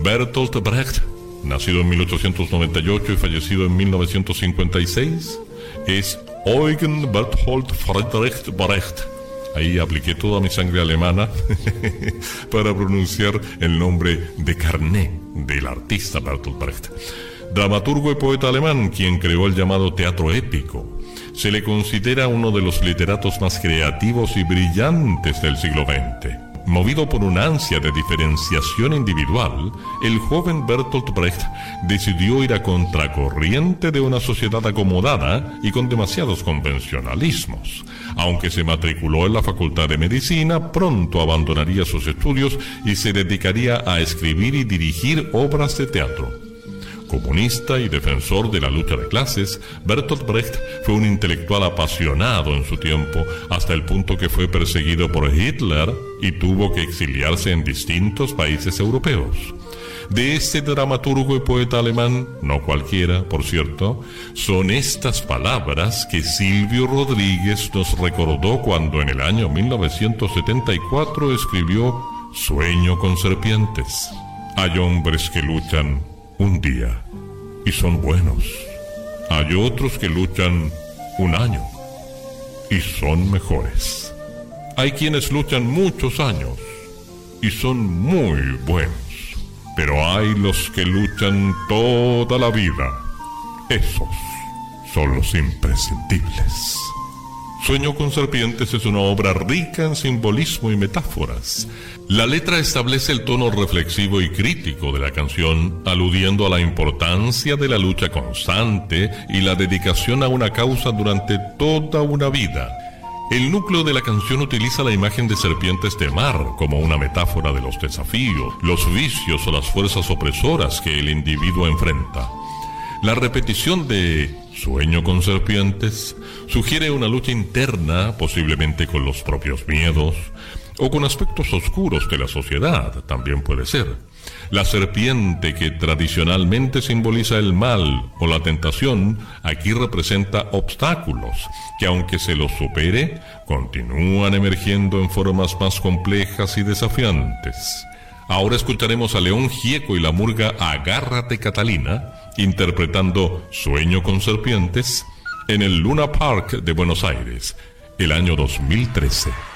Bertolt Brecht, nacido en 1898 y fallecido en 1956, es Eugen Berthold Friedrich Brecht. Ahí apliqué toda mi sangre alemana para pronunciar el nombre de carné del artista Bertolt Brecht. Dramaturgo y poeta alemán, quien creó el llamado teatro épico. Se le considera uno de los literatos más creativos y brillantes del siglo XX. Movido por una ansia de diferenciación individual, el joven Bertolt Brecht decidió ir a contracorriente de una sociedad acomodada y con demasiados convencionalismos. Aunque se matriculó en la Facultad de Medicina, pronto abandonaría sus estudios y se dedicaría a escribir y dirigir obras de teatro. Comunista y defensor de la lucha de clases, Bertolt Brecht fue un intelectual apasionado en su tiempo, hasta el punto que fue perseguido por Hitler y tuvo que exiliarse en distintos países europeos. De este dramaturgo y poeta alemán, no cualquiera, por cierto, son estas palabras que Silvio Rodríguez nos recordó cuando en el año 1974 escribió Sueño con serpientes. Hay hombres que luchan un día y son buenos. Hay otros que luchan un año y son mejores. Hay quienes luchan muchos años y son muy buenos. Pero hay los que luchan toda la vida. Esos son los imprescindibles. Sueño con serpientes es una obra rica en simbolismo y metáforas. La letra establece el tono reflexivo y crítico de la canción, aludiendo a la importancia de la lucha constante y la dedicación a una causa durante toda una vida. El núcleo de la canción utiliza la imagen de serpientes de mar como una metáfora de los desafíos, los vicios o las fuerzas opresoras que el individuo enfrenta. La repetición de Sueño con serpientes sugiere una lucha interna, posiblemente con los propios miedos, o con aspectos oscuros de la sociedad, también puede ser. La serpiente, que tradicionalmente simboliza el mal o la tentación, aquí representa obstáculos que, aunque se los supere, continúan emergiendo en formas más complejas y desafiantes. Ahora escucharemos a León Gieco y la murga Agárrate Catalina interpretando Sueño con serpientes en el Luna Park de Buenos Aires, el año 2013.